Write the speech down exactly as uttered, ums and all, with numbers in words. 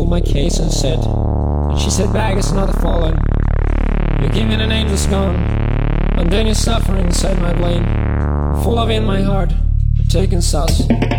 my case and said, and she said, bag is not a fallen. You're giving an angel's gone, and then you're suffering inside my brain, full of in my heart, taking sauce.